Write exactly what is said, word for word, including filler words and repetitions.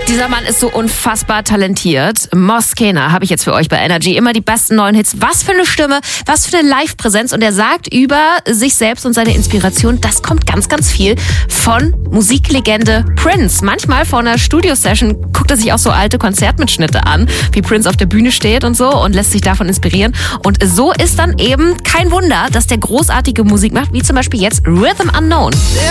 Dieser Mann ist so unfassbar talentiert. Mosquena habe ich jetzt für euch bei Energy. Immer die besten neuen Hits. Was für eine Stimme, was für eine Live-Präsenz. Und er sagt über sich selbst und seine Inspiration, das kommt ganz, ganz viel von Musiklegende Prince. Manchmal vor einer Studio-Session guckt er sich auch so alte Konzertmitschnitte an, wie Prince auf der Bühne steht und so und lässt sich davon inspirieren. Und so ist dann eben kein Wunder, dass der großartige Musik macht, wie zum Beispiel jetzt Rhythm Unknown.